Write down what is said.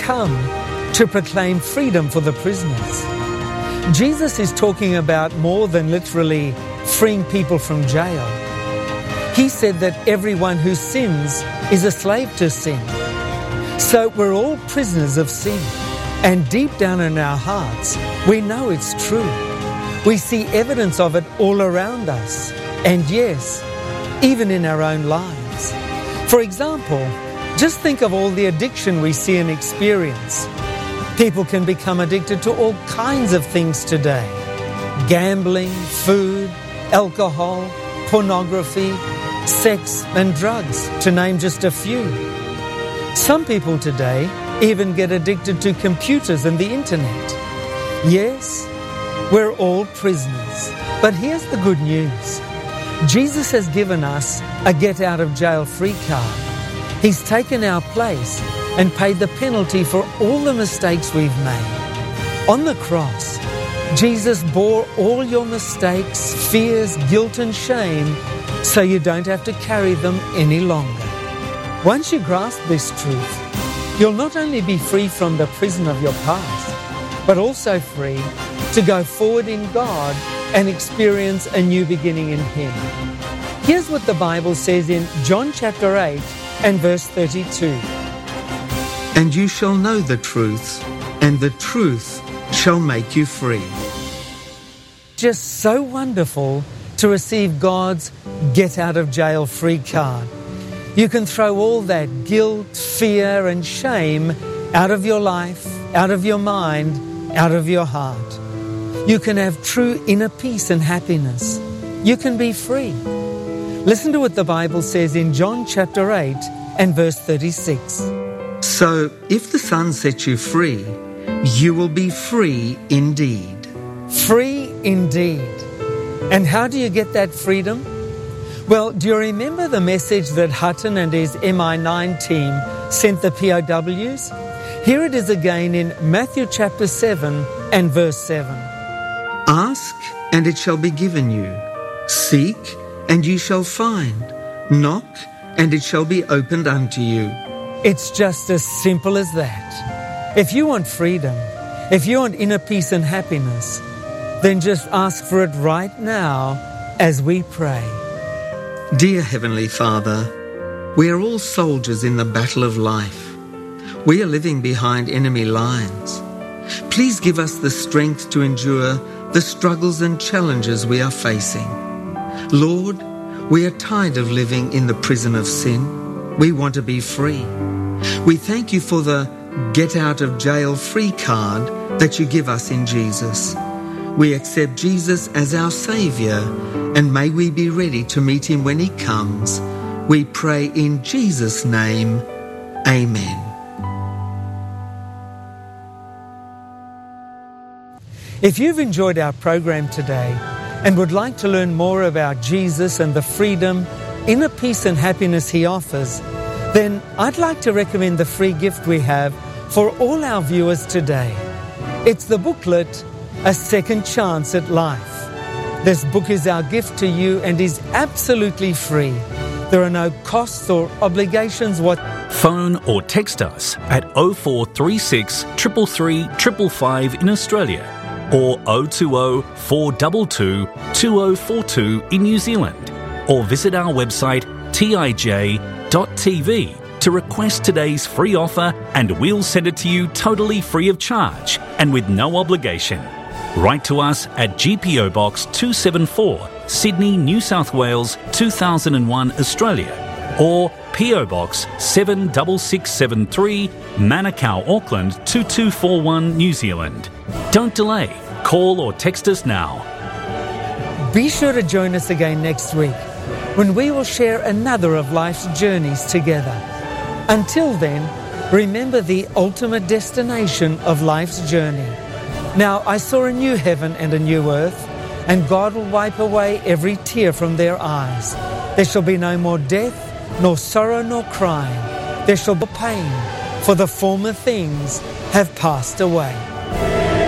come to proclaim freedom for the prisoners. Jesus is talking about more than literally freeing people from jail. He said that everyone who sins is a slave to sin. So we're all prisoners of sin. And deep down in our hearts, we know it's true. We see evidence of it all around us. And yes, even in our own lives. For example, just think of all the addiction we see and experience. People can become addicted to all kinds of things today. Gambling, food, alcohol, pornography, sex and drugs, to name just a few. Some people today even get addicted to computers and the internet. Yes, we're all prisoners. But here's the good news. Jesus has given us a get-out-of-jail-free card. He's taken our place and paid the penalty for all the mistakes we've made. On the cross, Jesus bore all your mistakes, fears, guilt and shame so you don't have to carry them any longer. Once you grasp this truth, you'll not only be free from the prison of your past, but also free to go forward in God and experience a new beginning in Him. Here's what the Bible says in John chapter 8 and verse 32. And you shall know the truth, and the truth shall make you free. Just so wonderful to receive God's get-out-of-jail-free card. You can throw all that guilt, fear and shame out of your life, out of your mind, out of your heart. You can have true inner peace and happiness. You can be free. Listen to what the Bible says in John chapter 8 and verse 36. So, if the Son sets you free, you will be free indeed. Free indeed. And how do you get that freedom? Well, do you remember the message that Hutton and his MI9 team sent the POWs? Here it is again in Matthew chapter 7 and verse 7. Ask, and it shall be given you. Seek, and you shall find. Knock, and it shall be opened unto you. It's just as simple as that. If you want freedom, if you want inner peace and happiness, then just ask for it right now as we pray. Dear Heavenly Father, we are all soldiers in the battle of life. We are living behind enemy lines. Please give us the strength to endure the struggles and challenges we are facing. Lord, we are tired of living in the prison of sin. We want to be free. We thank you for the get-out-of-jail-free card that you give us in Jesus. We accept Jesus as our Saviour, and may we be ready to meet Him when He comes. We pray in Jesus' name. Amen. If you've enjoyed our program today and would like to learn more about Jesus and the freedom, inner peace and happiness He offers, then I'd like to recommend the free gift we have for all our viewers today. It's the booklet, A Second Chance at Life. This book is our gift to you and is absolutely free. There are no costs or obligations Phone or text us at 0436 333 555 in Australia or 020 422 2042 in New Zealand, or visit our website tij.tv to request today's free offer, and we'll send it to you totally free of charge and with no obligation. Write to us at GPO Box 274, Sydney, New South Wales 2001, Australia, or PO Box 76673, Manukau, Auckland 2241, New Zealand. Don't delay. Call or text us now. Be sure to join us again next week when we will share another of life's journeys together. Until then, remember the ultimate destination of life's journey. Now, I saw a new heaven and a new earth, and God will wipe away every tear from their eyes. There shall be no more death, nor sorrow, nor crying. There shall be pain, for the former things have passed away.